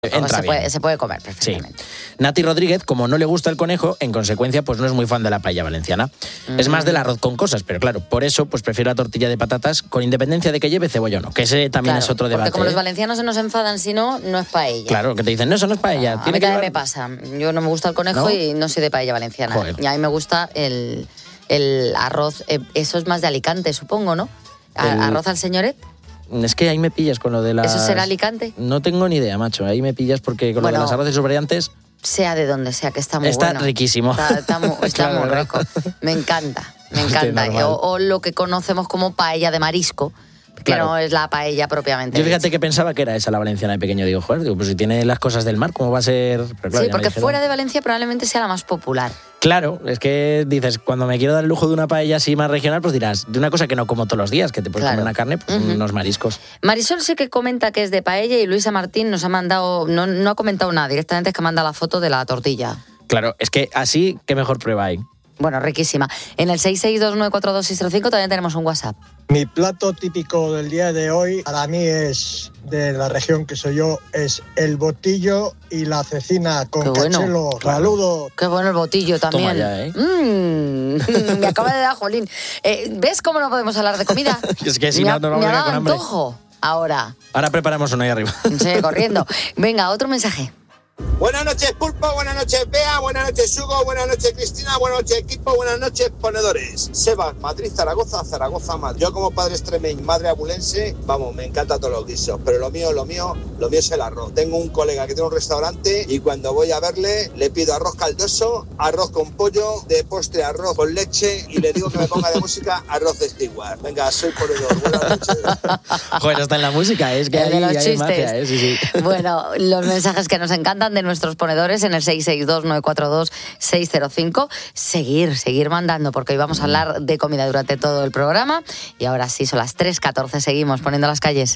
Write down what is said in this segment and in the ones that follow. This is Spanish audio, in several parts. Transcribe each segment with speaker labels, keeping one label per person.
Speaker 1: Se puede comer perfectamente.
Speaker 2: Sí. Nati Rodríguez, como no le gusta el conejo, en consecuencia, pues no es muy fan de la paella valenciana. Es más del arroz con cosas, pero claro, por eso pues prefiero la tortilla de patatas con independencia de que lleve cebolla o no, que ese también es otro debate.
Speaker 1: Porque como los valencianos se nos enfadan, si no, no es paella.
Speaker 2: Claro, que te dicen, no, eso no es paella.
Speaker 1: A mí también me pasa. Yo no me gusta el conejo, ¿no? Y no soy de paella valenciana.
Speaker 2: Joder.
Speaker 1: Y a mí me gusta el arroz, eso es más de Alicante, supongo, ¿no? Arroz al señoret.
Speaker 2: Es que ahí me pillas con lo de las...
Speaker 1: ¿Eso será Alicante?
Speaker 2: No tengo ni idea, macho. Ahí me pillas porque con lo de las arroces o variantes...
Speaker 1: Sea de donde sea, que está muy
Speaker 2: bueno.
Speaker 1: Está
Speaker 2: riquísimo.
Speaker 1: Está muy rico. Me encanta. O lo que conocemos como paella de marisco, que no es la paella propiamente.
Speaker 2: Yo fíjate que pensaba que era esa la valenciana de pequeño. Digo, joder, pues si tiene las cosas del mar, ¿cómo va a ser...? Pero claro,
Speaker 1: sí, porque fuera de Valencia probablemente sea la más popular.
Speaker 2: Claro, es que dices, cuando me quiero dar el lujo de una paella así más regional, pues dirás, de una cosa que no como todos los días, que te puedes comer una carne, pues unos mariscos.
Speaker 1: Marisol sí que comenta que es de paella y Luisa Martín nos ha mandado, no ha comentado nada, directamente es que manda la foto de la tortilla.
Speaker 2: Claro, es que así, ¿qué mejor prueba hay?
Speaker 1: Bueno, riquísima. En el 662942605 también tenemos un WhatsApp.
Speaker 3: Mi plato típico del día de hoy, para mí es de la región que soy yo, es el botillo y la cecina con cachelo. Saludo.
Speaker 1: Qué bueno el botillo también.
Speaker 2: Toma ya,
Speaker 1: me acaba de dar jolín. ¿Ves cómo no podemos hablar de comida?
Speaker 2: Es que si no nos vamos a ir con hambre.
Speaker 1: Antojo ahora.
Speaker 2: Ahora preparamos uno ahí arriba.
Speaker 1: Sí, corriendo. Venga, otro mensaje.
Speaker 4: Buenas noches, Pulpo, buenas noches, Bea, buenas noches, Hugo, buenas noches, Cristina, buenas noches, equipo, buenas noches, ponedores. Sebas, Madrid, Zaragoza, Zaragoza, Madrid. Yo como padre extremeño, madre abulense, vamos, me encanta todos los guisos, pero lo mío es el arroz. Tengo un colega que tiene un restaurante y cuando voy a verle, le pido arroz caldoso, arroz con pollo, de postre arroz con leche y le digo que me ponga de música arroz de Stewart. Venga, soy ponedor, buenas noches.
Speaker 2: Joder, está en la música, es que hay magia, sí.
Speaker 1: Bueno, los mensajes que nos encantan de nuestros ponedores en el 662942605. Seguir mandando, porque hoy vamos a hablar de comida durante todo el programa. Y ahora sí, son las 3:14, seguimos poniendo las calles.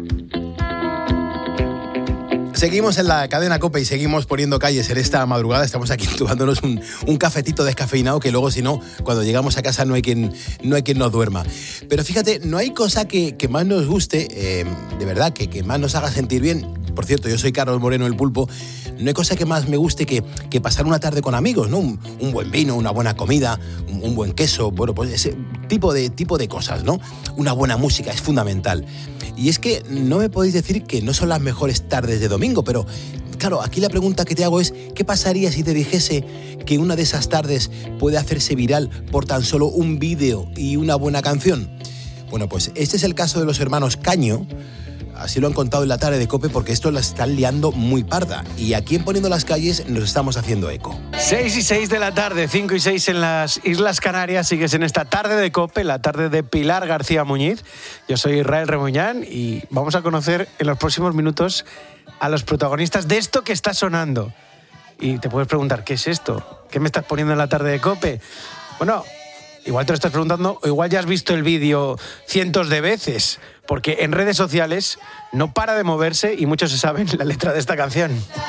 Speaker 5: Seguimos en la cadena COPE y seguimos poniendo calles en esta madrugada. Estamos aquí tomándonos un cafetito descafeinado que luego, si no, cuando llegamos a casa no hay quien nos duerma. Pero fíjate, no hay cosa que más nos guste, de verdad, que más nos haga sentir bien. Por cierto, yo soy Carlos Moreno, el Pulpo. No hay cosa que más me guste que pasar una tarde con amigos, ¿no? Un buen vino, una buena comida, un buen queso, bueno, pues ese tipo de cosas, ¿no? Una buena música es fundamental. Y es que no me podéis decir que no son las mejores tardes de domingo, pero claro, aquí la pregunta que te hago es, ¿qué pasaría si te dijese que una de esas tardes puede hacerse viral por tan solo un vídeo y una buena canción? Bueno, pues este es el caso de los hermanos Caño. Así lo han contado en la tarde de COPE porque esto la están liando muy parda. Y aquí en Poniendo las Calles nos estamos haciendo eco.
Speaker 6: 6:06 de la tarde, 5:06 en las Islas Canarias. Sigues en esta tarde de COPE, la tarde de Pilar García Muñiz. Yo soy Israel Remuñán y vamos a conocer en los próximos minutos a los protagonistas de esto que está sonando. Y te puedes preguntar, ¿qué es esto? ¿Qué me estás poniendo en la tarde de COPE? Bueno, igual te lo estás preguntando o igual ya has visto el vídeo cientos de veces, porque en redes sociales no para de moverse y muchos se saben la letra de esta canción.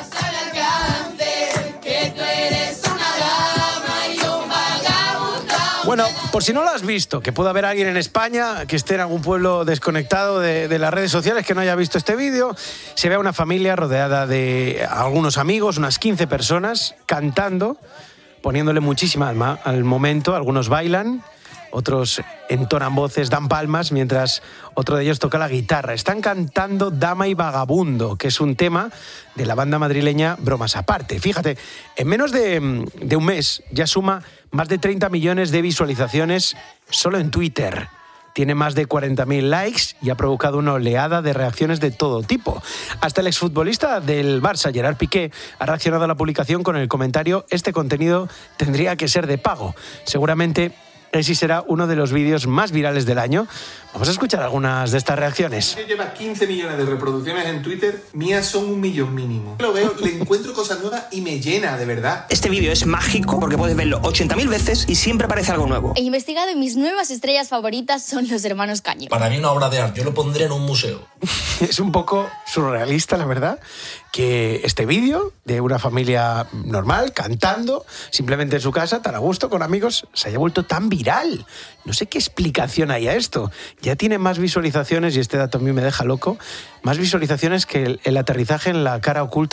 Speaker 6: Bueno, por si no lo has visto, que pueda haber alguien en España que esté en algún pueblo desconectado de las redes sociales que no haya visto este vídeo, se ve a una familia rodeada de algunos amigos, unas 15 personas, cantando, poniéndole muchísima alma al momento. Algunos bailan, otros entonan voces, dan palmas, mientras otro de ellos toca la guitarra. Están cantando Dama y Vagabundo, que es un tema de la banda madrileña Bromas Aparte. Fíjate, en menos de un mes ya suma más de 30 millones de visualizaciones solo en Twitter. Tiene más de 40.000 likes y ha provocado una oleada de reacciones de todo tipo. Hasta el exfutbolista del Barça, Gerard Piqué, ha reaccionado a la publicación con el comentario: este contenido tendría que ser de pago. Seguramente ese será uno de los vídeos más virales del año. Vamos a escuchar algunas de estas reacciones.
Speaker 7: Lleva 15 millones de reproducciones en Twitter, mías son 1 millón mínimo. Lo veo, le encuentro cosas nuevas y me llena, de verdad.
Speaker 8: Este vídeo es mágico porque puedes verlo 80.000 veces y siempre aparece algo nuevo.
Speaker 9: He investigado y mis nuevas estrellas favoritas son los hermanos Caño.
Speaker 10: Para mí una obra de arte, yo lo pondré en un museo.
Speaker 6: Es un poco surrealista, la verdad, que este vídeo de una familia normal, cantando, simplemente en su casa, tan a gusto, con amigos, se haya vuelto tan viral. viral. No sé qué explicación hay a esto. Ya tiene más visualizaciones, y este dato a mí me deja loco, más visualizaciones que el aterrizaje en la cara oculta